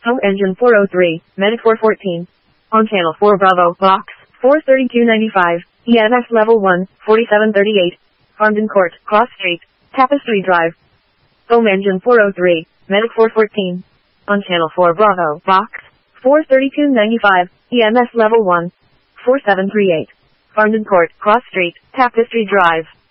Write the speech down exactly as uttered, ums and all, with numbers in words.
Home Engine four oh three, Medic four fourteen. On Channel four Bravo, Box, four thirty-two ninety-five, E M S Level one, forty-seven thirty-eight. Farmden Court, Cross Street, Tapestry Drive. Home Engine four oh three, Medic four fourteen. On Channel four Bravo, Box, four thirty-two ninety-five, E M S Level one, forty-seven thirty-eight. Farmden Court, Cross Street, Tapestry Drive.